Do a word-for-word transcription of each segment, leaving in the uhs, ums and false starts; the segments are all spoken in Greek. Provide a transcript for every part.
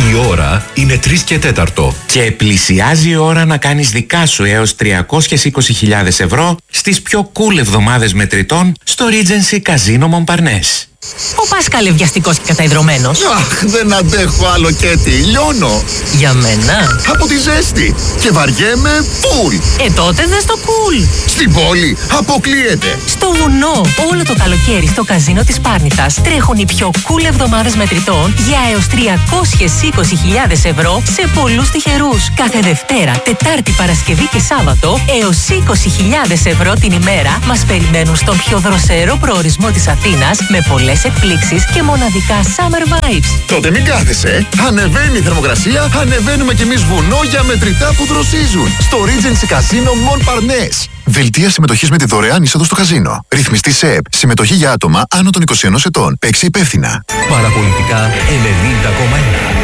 Η ώρα είναι τρεις και τέταρτο. Και πλησιάζει η ώρα να κάνεις δικά σου έως τριακόσιες είκοσι χιλιάδες ευρώ στις πιο cool εβδομάδες μετρητών στο Regency Casino Montparnasse. Ο Πάσκαλε βιαστικός και καταϊδρωμένος. Αχ, δεν αντέχω άλλο Κέτι, λιώνω. Για μένα. Από τη ζέστη. Και βαριέμαι φουλ. Ε, τότε δες το cool. Στην πόλη αποκλείεται. Στο βουνό, όλο το καλοκαίρι στο καζίνο της Πάρνηθας τρέχουν οι πιο cool εβδομάδες μετρητών για έως τριακόσιες είκοσι χιλιάδες ευρώ σε πολλούς τυχερούς. Κάθε Δευτέρα, Τετάρτη, Παρασκευή και Σάββατο έως είκοσι χιλιάδες ευρώ την ημέρα μας περιμένουν στον πιο δροσερό προορισμό της Αθήνας με πολλές εκπλήξεις και μοναδικά summer vibes. Τότε μην κάθεσαι. Ανεβαίνει η θερμοκρασία, ανεβαίνουμε κι εμείς βουνό για μετρητά που δροσίζουν. Στο Regency Casino Montparnasse. Δελτία συμμετοχής με τη δωρεάν είσοδο στο καζίνο. Ρυθμιστή ΣΕΠ. Συμμετοχή για άτομα άνω των είκοσι ενός ετών. Παίξει υπεύθυνα. Παραπολιτικά ενενήντα κόμμα ένα.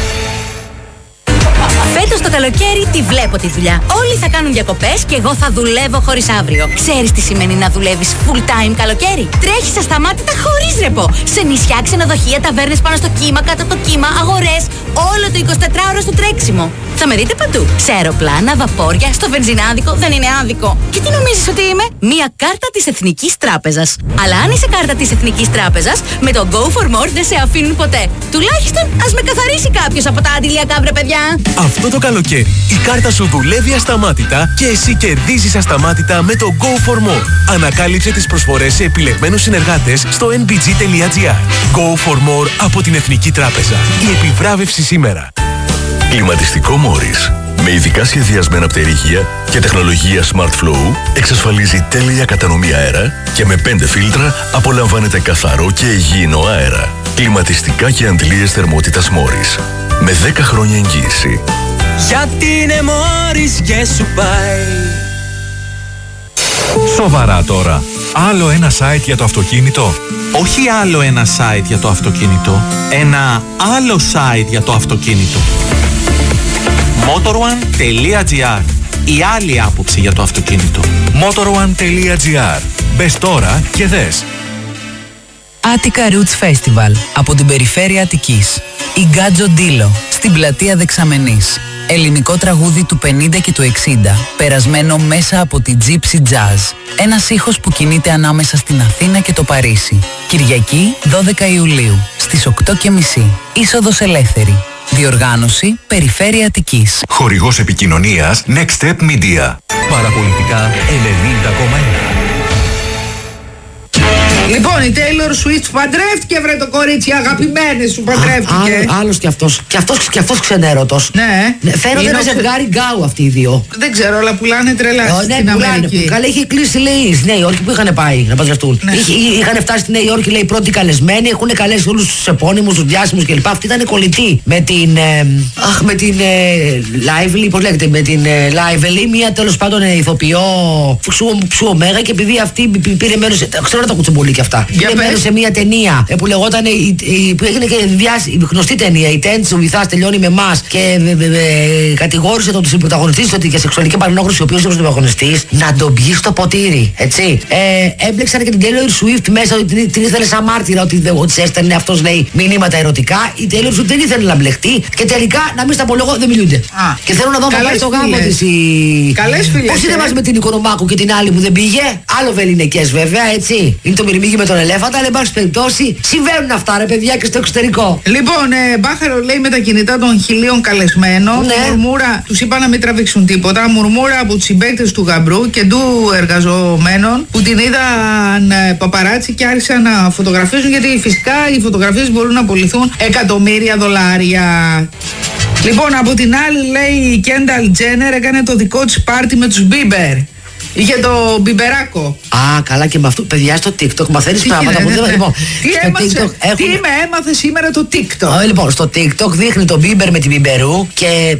Φέτος το καλοκαίρι τη βλέπω τη δουλειά. Όλοι θα κάνουν διακοπές και εγώ θα δουλεύω χωρίς αύριο. Ξέρεις τι σημαίνει να δουλεύεις full time καλοκαίρι? Τρέχεις ασταμάτητα χωρίς ρεπό. Σε νησιά, ξενοδοχεία, ταβέρνες πάνω στο κύμα, κάτω από το κύμα, αγορές. Όλο το εικοσιτετράωρο στο τρέξιμο. Θα με δείτε παντού. Σε αεροπλάνα, βαπόρια, στο βενζινάδικο. Δεν είναι άδικο. Και τι νομίζεις ότι είμαι? Μία κάρτα της Εθνικής Τράπεζας. Αλλά αν είσαι κάρτα της Εθνικής Τράπεζας, με το Go for More δεν σε αφήνουν ποτέ. Τουλάχιστον ας με καθαρίσει κάποιος από τα αντιλιακά, βρε παιδιά. Αυτό το καλοκαίρι η κάρτα σου δουλεύει ασταμάτητα και εσύ κερδίζεις ασταμάτητα με το Go for More. Ανακάλυψε τις προσφορές σε επιλεγμένους συνεργάτες στο εν μπι τζι τελεία τζι άρ. Go for More από την Εθνική Τράπεζα. Η επιβράβευση σήμερα. Κλιματιστικό Morris. Με ειδικά σχεδιασμένα πτερίγια και τεχνολογία Smart Flow εξασφαλίζει τέλεια κατανομή αέρα και με πέντε φίλτρα απολαμβάνετε καθαρό και υγιεινό αέρα. Κλιματιστικά και αντλίες θερμότητας Morris. Με δέκα χρόνια εγγύηση. Γιατί είναι Morris και σου πάει. Σοβαρά τώρα. Άλλο ένα site για το αυτοκίνητο. Όχι άλλο ένα site για το αυτοκίνητο. Ένα άλλο site για το αυτοκίνητο. motorone τελεία τζι άρ. Η άλλη άποψη για το αυτοκίνητο. motorone τελεία τζι άρ. Μπες τώρα και δες. Attica Roots Festival από την περιφέρεια Αττικής. Η Γκάτζο Ντίλο στην πλατεία Δεξαμενής. Ελληνικό τραγούδι του πενήντα και του εξήντα, περασμένο μέσα από τη Gypsy Jazz. Ένας ήχος που κινείται ανάμεσα στην Αθήνα και το Παρίσι. Κυριακή δώδεκα Ιουλίου στις οκτώ και μισή. Είσοδος ελεύθερη. Διοργάνωση Περιφέρεια Αττικής. Χορηγός επικοινωνίας Next Step Media. Παραπολιτικά ενενήντα κόμμα ένα. Λοιπόν, η Taylor Swift παντρεύτηκε, βρε το κορίτσι, αγαπημένη σου παντρεύτηκε. Άλλος κι αυτός. Κι αυτός, κι αυτός ξενέρωτος. Ναι. ναι Φαίνονται ένα ζευγάρι γκάου αυτοί οι δύο. Δεν ξέρω, αλλά πουλάνε τρελά ε, στην ναι, Αμερική. Καλά, είχε κλείσει, λέει, στη Νέα Υόρκη που είχαν πάει να παντρευτούν. Ναι. Είχε, είχαν φτάσει στη Νέα Υόρκη, λέει, πρώτοι καλεσμένοι, έχουν καλέσει όλους τους επώνυμους, τους διάσημους κλπ. Αυτή ήταν κολλητή με την. Ε, αχ, με την. Ε, Lively, πώς λέγεται, με την ε, Lively, μία τέλος πάντων ε, ηθοποιό ψου ωμέγα και επειδή αυτή πήρε μέρος. Ξέρω να τα κουτσομπολί κι αυτά. Πήρε μέρος σε μία ταινία που λεγόταν. Που έγινε και διάσημη, γνωστή ταινία. Η Τέντ ο Βυθάς τελειώνει με εμάς και ε, ε, ε, κατηγόρησε τον πρωταγωνιστή ότι για σεξουαλική παρενόχληση, ο οποίος ήταν ο πρωταγωνιστής, να τον πιει στο ποτήρι. Έτσι. Ε, έμπλεξαν και την Taylor Swift μέσα, ότι την, την ήθελε σαν μάρτυρα, ότι, ότι σε έστελνε αυτός, λέει, μηνύματα ερωτικά. Η Taylor Swift δεν ήθελε να μπλεχτεί και τελικά, να μην στα πω λόγο, δεν μιλούνται. Α, και θέλω να δω να πάει στο γάμο της η. Καλές φίλες. Πώς είναι μαζί με την Οικονομάκου και την άλλη που δεν πήγε. Άλλο βεληνικές βέβαια, έτσι. Είναι το μυρμήγκι με τον ελέφαντα, αλλά εν πάση περιπτώσει συμβαίνουν αυτά, ρε παιδιά, και στο εξωτερικό. Λοιπόν, ε, Μπάχαρο λέει με τα κινητά των χιλίων καλεσμένων. Ναι. Μουρμούρα, τους είπα να μην τραβήξουν τίποτα. Μουρμούρα από τους συμπαίκτες του γαμπρού και του εργαζομένων που την είδαν ε, παπαράτσι και άρχισαν να φωτογραφίζουν, γιατί φυσικά οι φωτογραφίες μπορούν να απολυθούν εκατομμύρια δολάρια. Λοιπόν, από την άλλη λέει η Κένταλ Τζένερ έκανε το δικό της πάρτι με τους Μπίμπερ. Είχε το μπιμπεράκο. Α, καλά, και με αυτό, παιδιά, στο TikTok μαθαίνεις πράγματα που δεν. Λοιπόν, τι έμαθε, έχουν... τι με έμαθε σήμερα το TikTok. Α, λοιπόν, στο TikTok δείχνει τον Μπίμπερ με την Μπιμπερού και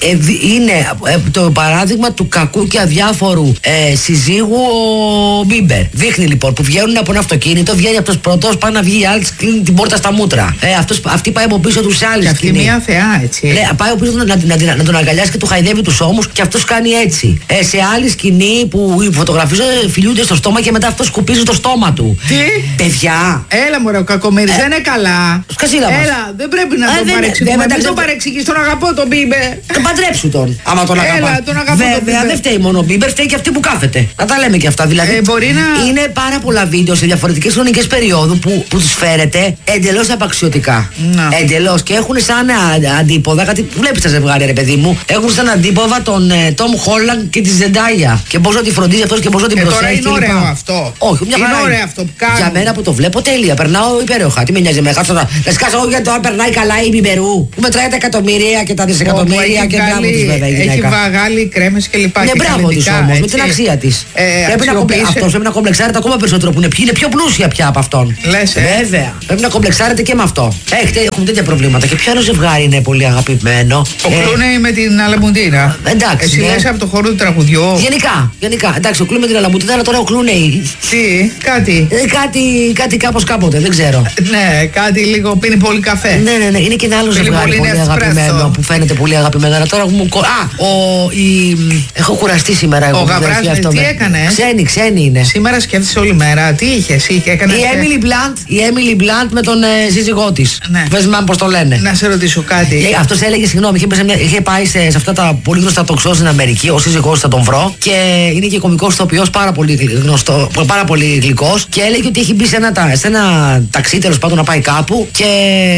ε, είναι ε, το παράδειγμα του κακού και αδιάφορου ε, συζύγου ο Μπίμπερ. Δείχνει λοιπόν που βγαίνουν από ένα αυτοκίνητο, βγαίνει αυτός πρώτος, πάει να βγει η άλλη, κλείνει την πόρτα στα μούτρα. Ε, αυτός, αυτή πάει από πίσω του σε άλλη σκηνή. Και αυτή μια θεά, έτσι. Ναι, πάει από πίσω να, να, να, να τον αγκαλιάσει και του χαϊδεύει τους ώμους και αυτός κάνει έτσι. Ε, σε άλλη σκηνή που οι φωτογραφίες φιλιούνται στο στόμα και μετά αυτός σκουπίζει το στόμα του. Τι? Παιδιά. Έλα μωρέ, ο Κακομοίρης ε, δεν είναι καλά. Σκασίλα μας. Έλα, δεν πρέπει να ε, τον παρεξηγούμε. Δεν τον παρεξηγείς, τον αγαπώ τον Μπίμπερ. Τον παντρέψου τον. Άμα τον αγαπά. Έλα, τον αγαπώ. Βέβαια, δεν φταίει μόνο ο Μπίμπερ, φταίει και αυτή που κάθεται. Να τα λέμε και αυτά. Δηλαδή, ε, μπορεί να... είναι πάρα πολλά βίντεο σε διαφορετικές χρονικές περιόδου που, που τους φέρετε εντελώς απαξιωτικά. Εντελώς. Και έχουν σαν αντίποδα, κάτι βλέπεις τα ζευγάρια, ρε παιδί μου, έχουν σαν αντίποδα τον Τόμ Χόλαντ και τη Ζεντάγια. Και πόσο τη φροντίζει αυτός και πόσο την ε, προσέχει. Τώρα είναι ωραίο αυτό. Όχι, μια χαρά. Είναι ωραίο αυτό που κάνω. Για μένα που το βλέπω τέλεια. Περνάω υπέροχα. Τι με νοιάζει με χάσω να σκάσω εγώ για το αν περνάει καλά η Μπιμπερού. Που μετράει τα εκατομμύρια και τα δισεκατομμύρια και μπράβο της βέβαια η γυναίκα. Έχει βαγάλει κρέμες και λοιπά. Ναι, μπράβο της όμως, με την αξία της. Αυτός πρέπει να κομπλεξάρεται ακόμα περισσότερο που είναι πιο πλούσια πια από αυτόν. Λες, ε. Βέβαια. Πρέπει να κομπλεξάρεται και με αυτό. Έχετε, έχουμε τέτοια προβλήματα. Και ποιο άλλο ζευγάρι είναι πολύ αγαπημένο. Ο ε, Κλούνεϊ με την Αλαμουντίνα. Εντάξει. Εσύ ναι. λες από το χώρο του τραγουδιού. Γενικά, γενικά. Εντάξει, ο Κλούνεϊ με την Αλαμουντίνα, αλλά τώρα ο Κλούνεϊ. Τι, κάτι. Ε, κάτι, κάτι κάπως κάποτε, δεν ξέρω. Ναι, κάτι λίγο πίνει πολύ καφέ. Ναι, ναι, ναι. Είναι και ένα άλλο ζευγάρι πολύ, πολύ αγαπημένο που φαίνεται πολύ αγαπημένο. Αλλά τώρα μου. Α, ο. Η... Έχω κουραστεί σήμερα εγώ. Ο Γαβράς, τι έκανε. Ξένη, ξένη είναι. Σήμερα σκέφτεσαι όλη μέρα. Τι είχε, είχε έκανε. Η Έμιλι Μπλαντ, η Έμιλι Μπλαντ με τον ε, σύζυγό της. Ναι. Πες μου πώς το λένε. Να σε ρωτήσω κάτι. Ε, αυτός έλεγε, συγγνώμη, είχε, μια, είχε πάει σε, σε αυτά τα πολύ γνωστά τοξό στην Αμερική. Ο σύζυγός θα τον βρω. Και είναι και κωμικός ηθοποιός, πάρα πολύ γνωστό, πάρα πολύ γλυκός. Και έλεγε ότι έχει μπει σε ένα, σε ένα ταξί, τέλος πάντων, να πάει κάπου. Και.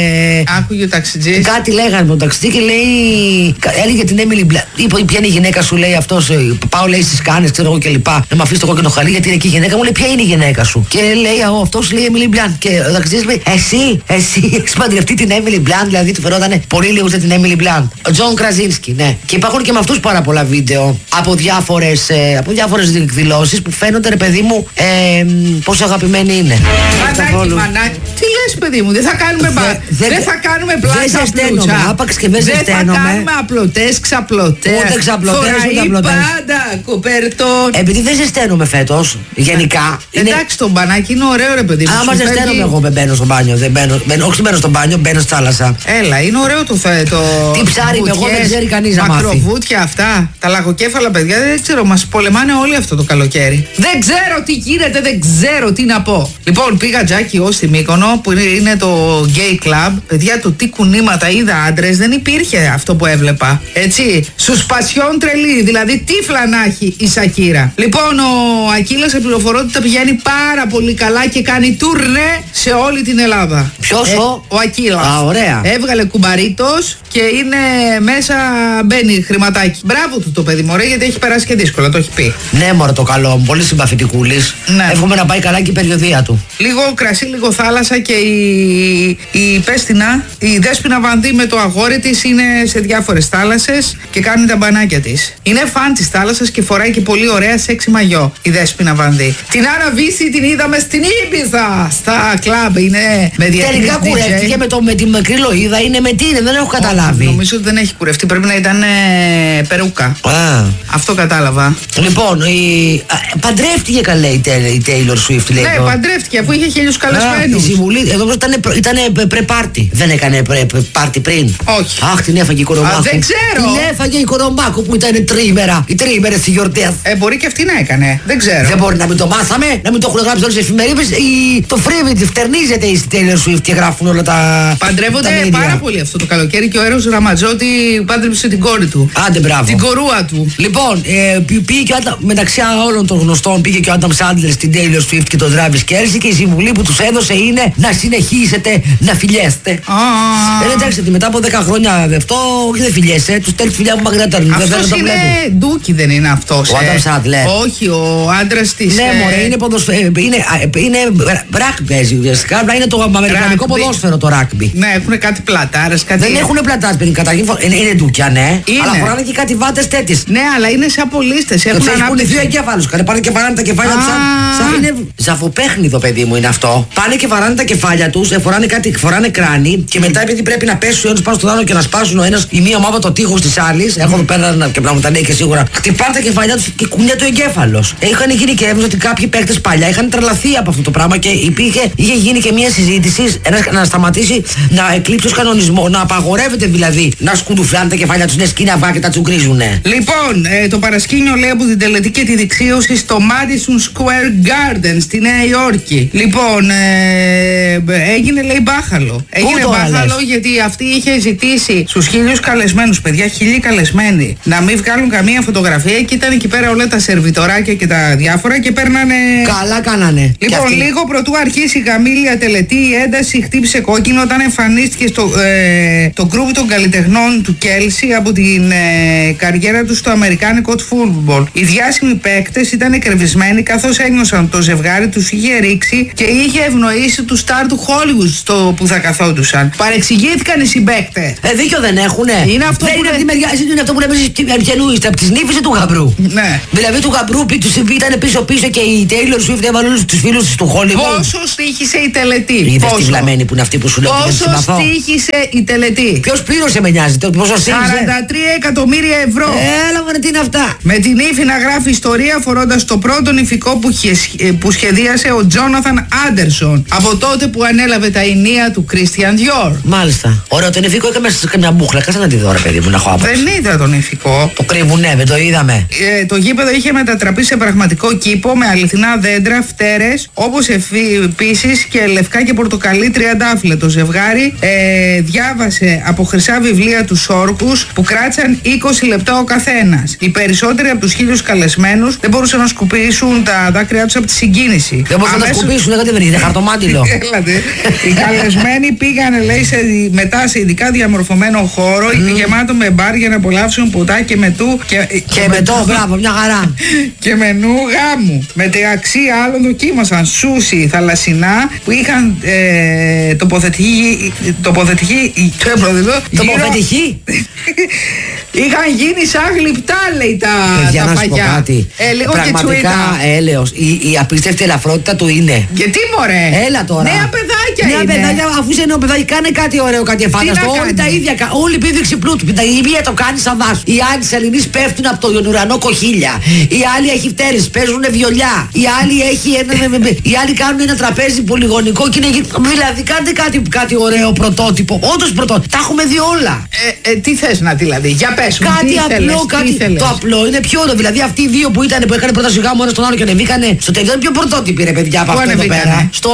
Άκουγε ο ταξιτζής. Κάτι λέγανε με τον ταξιτζή και λέει. Έλεγε την Έμιλι Μπλαντ. Είπε, ποια είναι η γυναίκα σου, λέει αυτός. Πάω, λέει, στις κάνες, ξέρω εγώ κλπ. Να με αφήσει το κόκκινο χαλί, γιατί είναι εκεί η γυναίκα μου. Λέει, ποια είναι η γυναίκα σου. Και λέει, εγώ αυτός λέει Έμιλι Μπλαντ. Και ο ταξιτζής λέει, εσύ, εσύ έχεις παντρευτεί την Έμιλι Μπλαντ. Δηλαδή του φερόταν πολύ λίγο σε την Έμιλι Μπλαντ. Ο Τζον Κραζίνσκι, ναι. Και υπάρχουν και με αυτούς πάρα πολλά βίντεο από διάφορες, ε, από διάφορες εκδηλώσεις που φαίνονται, ρε παιδί μου, ε, πόσο αγαπημένοι είναι. Μανάκι, μανάκι. Τι λες, παιδί μου, δεν θα κάνουμε μπα. Δεν δε θα κάνουμε πλάτσα πλούτσα. Άπαξ και δεν θα κάνουμε απλωτές, ξαπλωτές. Ούτε ξαπλωτές, ούτε απλωτές. Πάντα κουπέρτον. Επειδή δεν ζεσταίνομαι φέτος, γενικά. Εντάξει, το μπανάκι είναι ωραίο, ρε παιδί μου. Άμα ζεσταίνομαι εγώ δεν μπαίνω στο μπάνιο. Δεν μπαίνω, μπαίνω, όχι μπαίνω στο μπάνιο, μπαίνω στη θάλασσα. Έλα, είναι ωραίο το θέτο. Τι ψάρι με εγώ δεν ξέρει κανείς να μάθει. Μακροβούτια αυτά. Τα λαγοκέφαλα, παιδιά, δεν ξέρω, μας πολεμάνε όλοι αυτό το καλοκαίρι. Δεν ξέρω τι γίνεται, δεν ξέρω τι να πω. Λοιπόν, πήγα Τζάκι ως στη Μύκονο που είναι το gay club. Παιδιά, το τι κουνήματα είδα άντρες, δεν υπήρχε αυτό που έβλεπα. Έτσι, στους πασιόν τρελή, δηλαδή τι φλανάχει η Σακύρα. Λοιπόν, ο Ακύλας σε πληροφορώ ότι τα πηγαίνει πάρα πολύ καλά και κάνει τουρνέ σε όλη την Ελλάδα. Ποιος ε, ο? Ο Ακύλας. Α, ωραία. Έβγαλε κουμπαρίτος και είναι μέσα, μπαίνει χρηματάκι. Μπράβο του το παιδί μωρέ, γιατί έχει περάσει και δύσκολα, το έχει πει. Ναι, μωρέ το καλό μου, πολύ συμπαθητικούλης. Ναι. Εύχομαι να πάει καλά και η περιοδία του. Λίγο κρασί, λίγο θάλασσα και η, η Πέστινα, η Δέσποινα Βανδύ με το αγόρι της είναι σε διάφορες θάλασσες και κάνει τα μπανάκια της. Είναι φαν της θάλασσας και φοράει και πολύ ωραία σεξι μαγιό η Δέσποινα Βανδύ. Την Άννα Βύση την είδαμε στην Ήμπιζα, στα κλαμπ, είναι με διεθνής τελικά κουρεύτηκε με, το, με τη μικρή Λοΐδα, είναι με τι είναι, δεν έχω καταλάβει. Oh, νομίζω ότι δεν έχει κουρευτεί, πρέπει να ήταν ε, περούκα. Ah. Αυτό κατάλαβα. Λοιπόν, η... Α, παντρεύτηκε καλέ η, η Taylor Swift, λέει. Ναι, εδώ. Παντρεύτηκε αφού είχε χίλιους καλεσμένους. Η συμβουλή, εδώ ήταν, ήταν πρε-πάρτι. Δεν έκανε πρε-πάρτι πριν. Όχι. Αχ, την έφαγε η Κορομάκου. Δεν ξέρω. Την έφαγε η Κορομάκου που ήταν τρίμερα. Οι τρίμερες τη γιορτές. Ε, μπορεί και αυτή να έκανε. Δεν ξέρω. Δεν μπορεί να μην το μάθαμε, να μην το έχουν γράψει όλες τις εφημερίδες. Η... Το φρίβι φτερνίζεται η Taylor Swift και γράφουν όλα τα. Παντρεύονται τα πάρα πολύ αυτό το καλοκαίρι και ο Έρος Ραματζότη πάντρεψε την κόρη του. Άντε, μπράβο. Την κορούα του. Λοιπόν, ε, πήγε και ο, μεταξύ όλων των γνωστών πήγε και ο Άνταμ Σάντλερ στην Taylor Swift και τον Travis Kelce και η συμβουλή που τους έδωσε είναι να συνεχίσετε να φιλιέστε. Ah. Ε, εντάξει, μετά από δέκα χρόνια αυτό, όχι δεν φιλιέσαι, τους στέλνει φιλιά που μακρύτερα. Αυτός είναι ντούκι, δεν είναι αυτός. Ο Άνταμ Σάντλερ. Όχι, ο άντρας της. Ναι, ε... μωρέ, είναι ποδοσφαίρο. Είναι, είναι ράκμπι παίζει ουσιαστικά. Είναι το αμερικανικό ποδόσφαιρο το ράκμπι. Ναι, έχουν κάτι πλατάρες, κάτι. Δεν έχουν πλατάρες, παιδί. Καταρχήν είναι, είναι ντούκια, ναι. Είναι. Αλλά φοράνε και κάτι βάτες τέτοιες. Ναι, αλλά είναι σαν πολίστες. Έχουν αναπτυχθεί δύο εγκέφαλους. Πάνε και βαράνε τα κεφάλια τους. Σαν είναι ζαφοπέχνιδο, παιδί μου, είναι αυτό. Πάνε και βαράνε τα κεφάλια τους, φοράνε κάτι, φοράνε κράνη και μετά επειδή πρέπει να πέσουν οι ένας πάνω στον άλλο και να σπάσουν ο ένας η μία ομάδα το τείχος της άλλης. Έχω εδώ πέρα και πράγματα λέει και σίγουρα. Χτυπάνε τα κεφαλιά τους και κουνιέται ο εγκέφαλος. Είχαν γίνει και έμεινε ότι κάποιοι παίκτες παλιά είχαν τρελαθεί από αυτό το πράγμα και υπήρχε, είχε γίνει και μια συζήτηση να σταματήσει να εκλείψει ως κανονισμό, να απαγορεύεται δηλαδή να σκουντουφλάνε τα κεφάλια τους, να σκίνει αυγά και τα τσουγκρίζουνε. Λοιπόν, ε, το παρασκήνιο λέει από την τελετή και τη δεξίωση στο Madison Square Garden στη Νέα Υόρκη. Λοιπόν, ε, έγινε λέει μπάχαλο. Έγινε μπάχαλο γιατί αυτή είχε ζητήσει στους χίλιους καλεσμένους, παιδιά, χίλιοι καλεσμένοι, να μην βγάλουν καμία φωτογραφία και ήταν εκεί πέρα όλα τα σερβιτοράκια και τα διάφορα και παίρνανε. Καλά κάνανε. Λοιπόν, λίγο πρωτού αρχίσει η γαμήλια τελετή, η ένταση χτύπησε κόκκινο όταν εμφανίστηκε στο ε, το γκρουπ των καλλιτεχνών του Κέλσι από την ε, καριέρα του στο αμερικάνικο φούτμπολ. Οι διάσημοι παίκτες ήταν εκρεβισμένοι καθώς ένιωσαν το ζευγάρι τους είχε ρίξει και είχε ευνοήσει του στάρ του Hollywood στο που θα καθόντουσαν. Παρεξηγήθηκαν οι συμπαίκτες. Ε, δίκιο δεν έχουνε. Είναι αυτό δεν που είναι, είναι... μεριά, είναι αυτό που λέμε ποιανού είστε, από τις νύφες ή του γαμπρού. Ναι. Δηλαδή του γαμπρού ήταν πίσω-πίσω και η Taylor Swift έβαλε όλους τους φίλους του Hollywood. Πόσο στήχησε η τελετή. Είδες τη βλαμμένη που είναι αυτή που σου λέω. Πόσο στήχησε η τελετή. Ποιος πλήρωσε με νοιάζει. Πόσο στήχησε. σαράντα τρία εκατομμύρια ευρώ. Έλα μωρέ, τι είναι αυτά. Με την ύφη να γράφει ιστορία φορώντας το πρώτο νηφικό που, που σχεδίασε ο Τζόναθαν Άντερσον από τότε που ανέλαβε τα ηνία του Christian Dior. Μάλιστα. Ωραίο, το νηφικό είχαμε σε καμιά μπούχλα. Κάτσε να τη δω ρε παιδί μου να έχω άποψη. Δεν είδα το νηφικό. Το κρύβουνε, δεν το είδαμε. Ε, το γήπεδο είχε μετατραπεί σε πραγματικό κήπο με αληθινά δέντρα, φτέρες, όπως επίσης και λευκά και πορτοκαλί τριαντάφυλλα. Το ζευγάρι ε, διάβασε από χρυσά βιβλία τους όρκους που κράτησαν είκοσι λεπτά ο καθένας. Οι περισσότεροι από τους χίλιους καλεσμένους δεν μπορούσαν να σκουπίσουν τα δάκρυά τους από τη συγκίνηση. Δεν μπορούσαν Αμέσως... να σκουπίσουν, δεν βρήκε χαρτομάτιλο. Οι καλεσμένοι πήγανε, λέει, σε, μετά σε ειδικά διαμορφωμένο χώρο, mm. γεμάτο με μπαρ για να απολαύσουν ποτά και μετού. Και, και, και μετό, μπράβο, μια χαρά. Και μενού γάμου. Μεταξύ άλλων δοκίμασαν σούσι θαλασσινά που είχαν ε, τοποθετηθεί. Τοποθετηθεί. Τοποθετηθεί. Είχαν γίνει σαν γλυπτά, λέει τα, παιδιά, τα να σου πω κάτι. Ε, λίγο πραγματικά έλεος. Η, η απίστευτη ελαφρότητα του είναι. Γιατί μωρέ. Έλα τώρα. Νέα παιδάκια νέα είναι. Παιδάκια, αφού είσαι νέο παιδάκι, κάνε κάτι ωραίο, κάτι εφάνταστο. Όλοι τα ίδια. Όλη η επίδειξη πλούτου. Η μία το κάνει σαν δάσο. Οι άλλοι τη Ελληνή πέφτουν από τον ουρανό κοχύλια. Οι άλλοι έχει φτέρες, παίζουν βιολιά. Οι άλλοι έχει ένα. Οι άλλοι κάνουν ένα τραπέζι πολυγωνικό και είναι. Δηλαδή κάντε κάτι, κάτι ωραίο πρωτότυπο. Όντως πρωτότυπο. Τα έχουμε δει όλα. Ε, ε, τι θες να δηλαδή, για πες μου. Κάτι τι απλό, θέλες, κάτι. Τι το απλό είναι πιο ωραίο. Δηλαδή αυτοί οι δύο που ήταν που έκανε πρώτα σιγά μόνο στον άλλο και ανεβήκανε στο τελειό είναι πιο πρωτότυποι ρε παιδιά από αυτό εδώ πέρα. Στο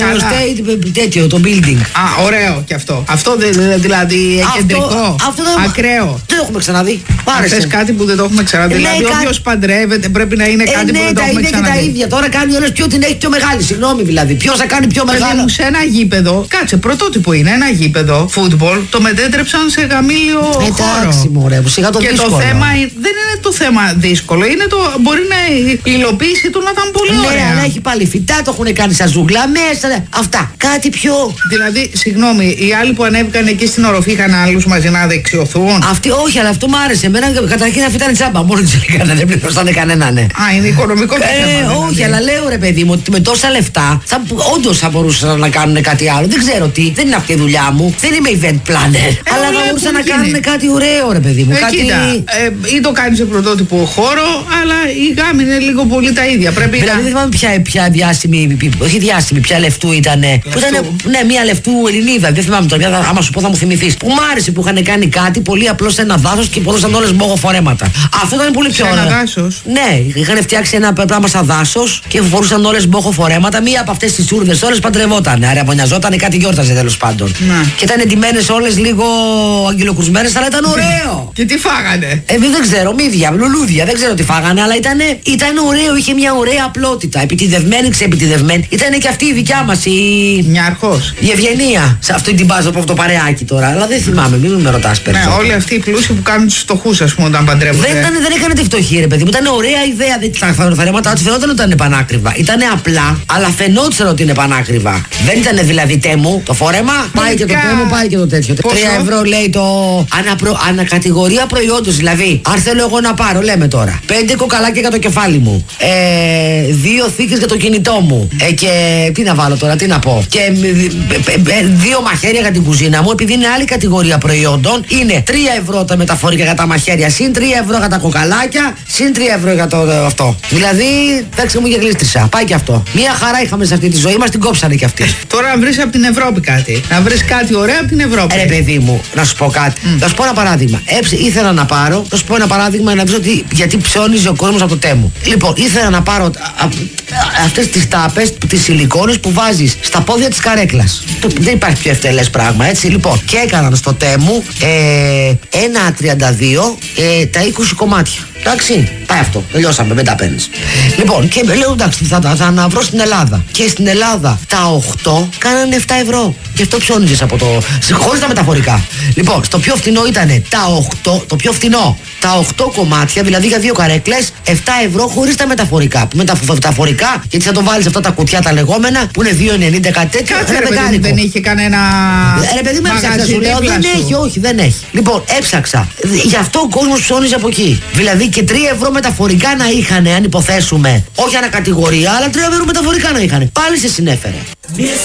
state, τέτοιο, το building. Α, ωραίο κι αυτό. Αυτό δηλαδή κεντρικό. Αυτό ακραίο. Δεν το έχουμε ξαναδεί. Θες κάτι που δεν το έχουμε ξαναδεί. Δηλαδή όποιος παντρεύεται πρέπει να είναι κάτι που δεν το έχουμε ξαναδεί. Ναι, τα ίδια και τα ίδια. Τώρα κάνει όλες ποιο την έχει πιο μεγάλη. Συγγνώμη δηλαδή. Ποιος θα κάνει πιο μεγάλο. Σε ένα γήπεδο, κάτσε, πρωτότυπο είναι ένα γήπεδο φούτμπολ, το μετέτρεψαν σε γαμήλιο χώρο. Εντάξει, μωρέ, σιγά το και δύσκολο. το θέμα δεν είναι το θέμα δύσκολο, είναι το μπορεί να η υλοποίηση του να ήταν πολύ ναι, ωραία. Αλλά έχει πάλι φυτά, το έχουν κάνει σαν ζούγκλα μέσα. Αυτά. Κάτι πιο. Δηλαδή, συγγνώμη, οι άλλοι που ανέβηκαν εκεί στην οροφή είχαν άλλους μαζί να δεξιωθούν. Αυτή, όχι, αλλά αυτό μου άρεσε. Εμένα καταρχήν αυτή ήταν τσάμπα. Μόνο του έκανα, δεν πληρώσανε κανέναν. Ναι. Α, είναι οικονομικό το θέμα. Ε, όχι, δηλαδή. Αλλά λέω ρε παιδί μου ότι με τόσα λεφτά όντως θα μπορούσαν να κάνουν κάτι άλλο. Δεν ξέρω τι, δεν είναι αυτή η δουλειά μου. Δεν είμαι event planner. Ε, αλλά θα μπορούσαν να κάνουν κάτι ωραίο, ρε παιδί μου. Ε, κάτι... Κοίτα, ε, ή το κάνει σε πρωτότυπο χώρο, αλλά η γάμη είναι λίγο πολύ τα ίδια. Πρέπει δηλαδή, να... δεν θυμάμαι ποια, ποια διάσημη, όχι διάσημη, ποια λεφτού ήταν. Που ήταν ναι, μία λεφτού Ελληνίδα. Δεν θυμάμαι τώρα, άμα σου πω θα μου θυμηθεί. Που μ' άρεσε που είχαν κάνει κάτι πολύ απλό σε ένα δάσο και μπορούσαν όλε μπόγο φορέματα. Αυτό ήταν πολύ πιο ωραίο. Ένα δάσο. Ναι, είχαν φτιάξει ένα πράγμα σαν δάσο και φορούσαν όλε μπόχο φορέματα. Μία από αυτέ τι τσούρδε όλε παντρευόταν. Άρα βονιαζόταν, κάτι γιόρταζε τέλο πάντων. Να. Και ήταν εντυμένε όλε λίγο αγγελοκρουσμένε, αλλά ήταν ωραίο. Και τι φάγανε. Ε, δεν ξέρω, μύδια, λουλούδια, δεν ξέρω τι φάγανε, αλλά ήταν, ήταν ωραίο, είχε μια ωραία απλότητα. Επιτιδευμένη, ξεπιτιδευμένη. Ήταν και αυτή η δικιά μα η. Μια αρχός. Η Ευγενία. Σε αυτή την μπάζα από αυτό το παρεάκι τώρα. Αλλά δεν θυμάμαι, μην με ρωτά περισσότερο. Ναι, όλοι αυτοί οι πλούσιοι που κάνουν του φτωχού φτωχούς, ας πούμε, όταν παντρεύονται. Δεν, ήταν, δεν έκανε τη φτωχή, ρε παιδί μου. Ήταν ωραία ιδέα. Τα θαρέματα του φαινόταν ότι ήταν πανάκριβα. Ήταν απλά, αλλά φαινόταν ότι είναι πανάκριβα. Δεν ήταν δηλαδή τέμου το φόρεμα. Πάει και το τέμου, πάει και το τέτοιο. Τρία ευρώ λέει το αναπρο... ανακατηγορία προϊόντος. Δηλαδή, αν θέλω εγώ να πάρω, λέμε τώρα, πέντε κοκαλάκια για το κεφάλι μου. Ε, δύο θήκες για το κινητό μου. Ε, και τι να βάλω τώρα, τι να πω. Και ε, δύο μαχαίρια για την κουζίνα μου, επειδή είναι άλλη κατηγορία προϊόντων, είναι τρία ευρώ τα μεταφορικά για τα μαχαίρια, συν τρία ευρώ για τα κοκαλάκια, συν τρία ευρώ για το ε, αυτό. Δηλαδή, παίξε μου και γλίστρισα. Πάει και αυτό. Μία χαρά είχαμε σε αυτή τη ζωή, μας την κόψανε κι αυτή. Τώρα να βρεις από την Ευρώπη κάτι. Να βρεις κάτι ωραίο από την Ευρώπη. Ρε παιδί μου, να σου πω κάτι. Mm. Να σου πω ένα παράδειγμα. Έψε, ήθελα να πάρω, να σου πω ένα παράδειγμα να δεις ότι γιατί ψώνιζε ο κόσμος από το τέμου. Λοιπόν, ήθελα να πάρω αυτές τις τάπες, τις σιλικόνες που βάζεις στα πόδια της καρέκλας. Το, δεν υπάρχει πιο ευτελές πράγμα, έτσι. Λοιπόν, και έκαναν στο τέμου ε, ένα τριάντα δύο ε, τα είκοσι κομμάτια. Εντάξει, πάει αυτό. Τελειώσαμε, δεν τα παίρνεις. Λοιπόν, και λέω εντάξει, θα τα θα, θα βρω στην Ελλάδα. Και στην Ελλάδα τα οκτώ κάνανε επτά ευρώ. Και αυτό ψώνιζες από το. Χωρίς τα μεταφορικά. Λοιπόν, στο πιο φθηνό ήταν τα οκτώ, το πιο φθηνό. Τα οκτώ κομμάτια, δηλαδή για δύο καρέκλες, επτά ευρώ χωρίς τα μεταφορικά. Με τα μεταφορικά, γιατί θα το βάλεις αυτά τα κουτιά τα λεγόμενα, που είναι δύο ενενήντα κάτι τέτοιο. Κάτσε, ρε παιδί, δεν είχε κανένα. Ε, ρε παιδί μου, έψαξα, σου λέω, δεν έχει, όχι, δεν έχει. Λοιπόν, έψαξα. Γι' αυτό ο κόσμος ψώνιζε από εκεί. Δηλαδή και τρία ευρώ μεταφορικά να είχαν, αν υποθέσουμε, όχι ανακατηγορία, αλλά τρία ευρώ μεταφορικά να είχαν. Πάλι σε συνέφερε.